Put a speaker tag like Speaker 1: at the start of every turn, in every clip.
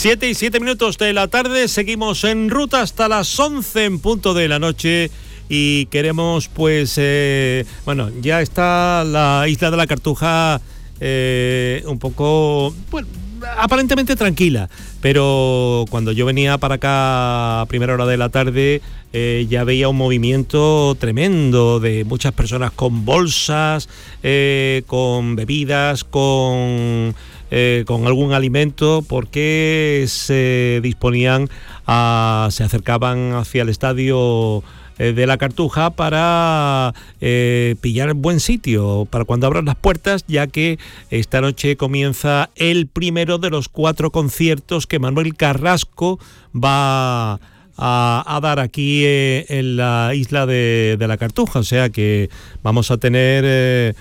Speaker 1: 7:07 de la tarde, seguimos en ruta hasta las 11 en punto de la noche y queremos ya está la isla de la Cartuja un poco, bueno, aparentemente tranquila, pero cuando yo venía para acá a primera hora de la tarde ya veía un movimiento tremendo de muchas personas con bolsas, con bebidas, con algún alimento, porque se acercaban hacia el estadio de la Cartuja para pillar buen sitio para cuando abran las puertas, ya que esta noche comienza el primero de los 4 conciertos que Manuel Carrasco va a dar aquí en la isla de la Cartuja. O sea que vamos a tener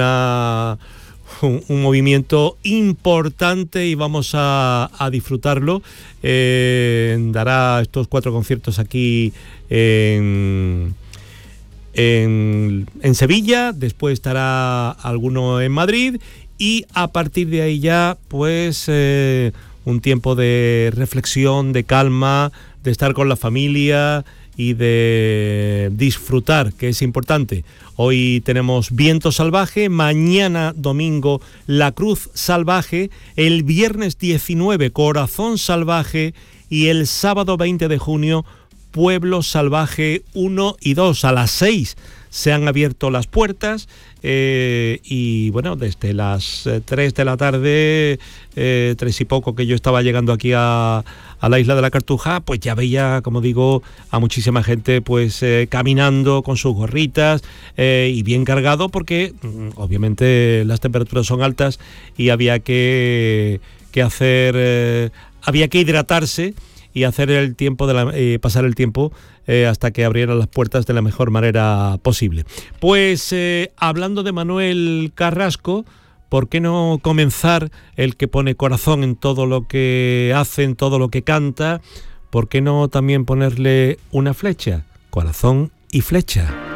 Speaker 1: un movimiento importante y vamos a disfrutarlo. Dará estos 4 conciertos aquí en Sevilla, después estará alguno en Madrid y a partir de ahí ya pues un tiempo de reflexión, de calma, de estar con la familia y de disfrutar, que es importante. Hoy tenemos Viento Salvaje, mañana domingo La Cruz Salvaje, el viernes 19 Corazón Salvaje y el sábado 20 de junio Pueblo Salvaje 1 y 2. A las 6 se han abierto las puertas y bueno, desde las 3 de la tarde, 3 y poco que yo estaba llegando aquí a la isla de la Cartuja, pues ya veía, como digo, a muchísima gente pues caminando con sus gorritas y bien cargado, porque obviamente las temperaturas son altas y había que hidratarse y hacer el tiempo pasar el tiempo hasta que abrieran las puertas de la mejor manera posible. Pues hablando de Manuel Carrasco, ¿por qué no comenzar, el que pone corazón en todo lo que hace, en todo lo que canta? ¿Por qué no también ponerle una flecha? Corazón y flecha.